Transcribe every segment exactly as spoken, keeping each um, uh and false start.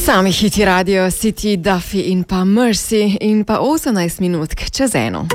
Sami hiti Radio City, Duffy in pa Mercy in pa osemnajst minutk čez eno.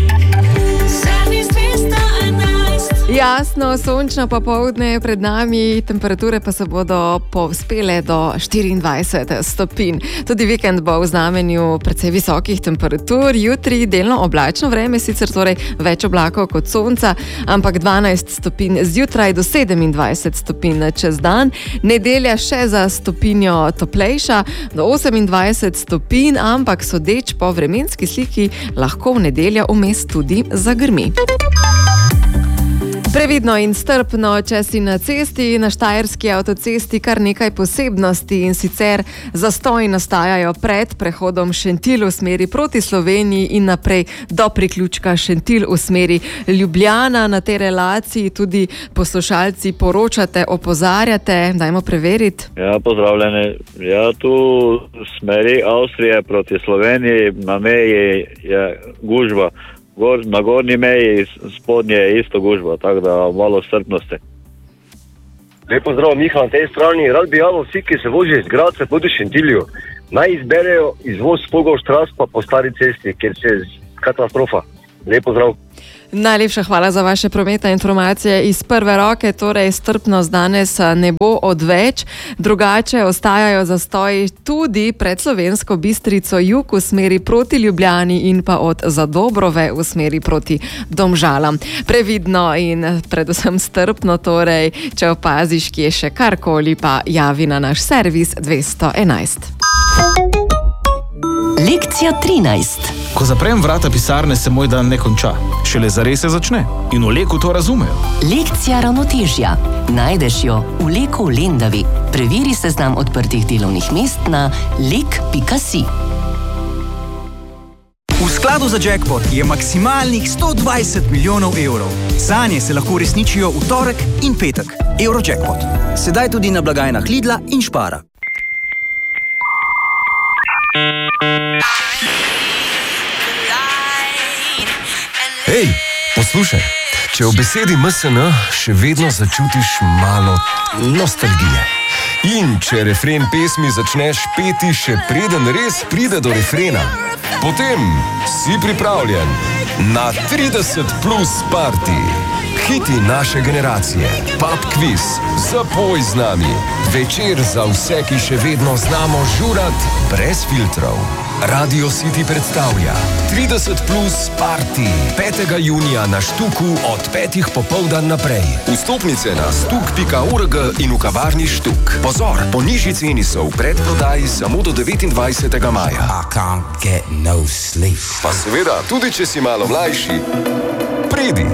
Jasno, sončno popoldne je pred nami, temperature pa se bodo povzpele do štiriindvajset stopinj. Tudi vikend bo v znamenju precej visokih temperatur, jutri delno oblačno vreme, sicer torej več oblakov kot sonca, ampak dvanajst stopinj zjutraj do sedemindvajset stopinj čez dan. Nedelja še za stopinjo toplejša, do osemindvajset stopinj, ampak sodeč po vremenski sliki lahko v nedeljo vmes tudi zagrmi. Previdno in strpno, če si na cesti, na štajerski avtocesti kar nekaj posebnosti, in sicer zastoji nastajajo pred prehodom Šentilj v smeri proti Sloveniji in naprej do priključka Šentilj v smeri Ljubljana. Na tej relaciji tudi poslušalci poročate, opozarjate, dajmo preveriti. Ja, pozdravljene. Ja, tu v smeri Avstrije proti Sloveniji na meji je gužva. Gor, na gornji meji spodnje je isto gužba, tako da malo strpnosti. Lepo zdrav, Miha, na tej strani. Rad bi javil vsi, ki se vozijo iz Gradca proti Šentilju, naj izberejo izvoz Spolgovštras pa po stari cesti, ker se je katastrofa. Lepo zdrav. Najlepša hvala za vaše prometne informacije iz prve roke, torej strpnost danes ne bo odveč. Drugače ostajajo zastoji tudi pred Slovensko Bistrico jug v smeri proti Ljubljani in pa od Zadobrove v smeri proti Domžalam. Previdno in predvsem strpno, torej, če opaziš, kje še karkoli, pa javi na naš servis dvesto enajst. Lekcija trinajst. Ko zaprem vrata pisarne, se moj dan ne konča. Šele zares se začne. In v Leku to razumejo. Lekcija ravnotežja. Najdeš jo v Leku v Lendavi. Preveri seznam odprtih delovnih mest na lek pika si. V skladu za jackpot je maksimalnih sto dvajset milijonov evrov. Sanje se lahko uresničijo v torek in petek. Eurojackpot. Sedaj tudi na blagajnah Lidla in Spara. Hej, poslušaj, če v besedi M S N še vedno začutiš malo nostalgije in če refren pesmi začneš peti še preden res pride do refrena, potem si pripravljen na trideset plus party. Hiti naše generacije, pub quiz, zapoj z nami, večer za vse, ki še vedno znamo žurat brez filtrov. Radio City predstavlja trideset plus party petega junija na Štuku od petih popoldan naprej. Vstopnice na stuk pika org in v kavarni Štuk. Pozor, po nižji ceni so v predprodaji samo do devetindvajsetega maja. I can't get no sleep. Pa seveda, tudi če si malo mlajši, pridi.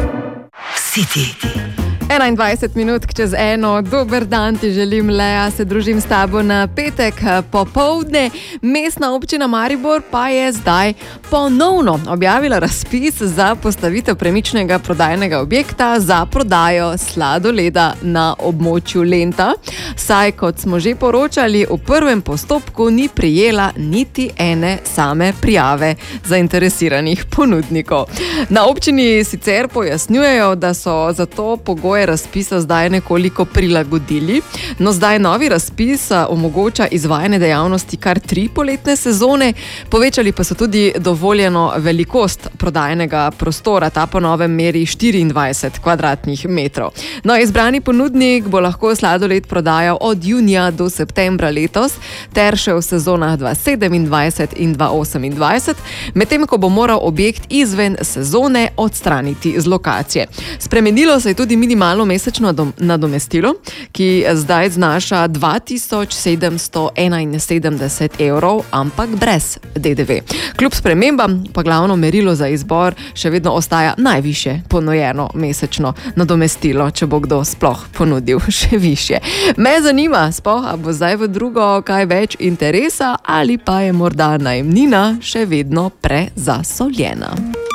City. enaindvajset minut čez eno, dober dan ti želim, Lea, se družim s tabo na petek popoldne. Mestna občina Maribor pa je zdaj ponovno objavila razpis za postavitev premičnega prodajnega objekta za prodajo sladoleda na območju Lenta. Saj, kot smo že poročali, v prvem postopku ni prijela niti ene same prijave zainteresiranih ponudnikov. Na občini sicer pojasnjujejo, da so za to pogoje razpisa zdaj nekoliko prilagodili. No, zdaj novi razpis omogoča izvajanje dejavnosti kar tri poletne sezone, povečali pa so tudi dovoljeno velikost prodajnega prostora, ta po novem meri štiriindvajset kvadratnih metrov. No, izbrani ponudnik bo lahko sladoled prodajal od junija do septembra letos, ter še v sezonah dva tisoč sedemindvajset in dva tisoč osemindvajset, medtem ko bo moral objekt izven sezone odstraniti z lokacije. Spremenilo se je tudi minimalno mesečno nadomestilo, ki zdaj znaša dva tisoč sedemsto enainsedemdeset evrov, ampak brez D D V. Kljub spremembam pa glavno merilo za izbor še vedno ostaja najvišje ponujeno mesečno nadomestilo, če bo kdo sploh ponudil še višje. Me zanima, sploh, a bo zdaj v drugo kaj več interesa ali pa je morda najemnina še vedno prezasoljena.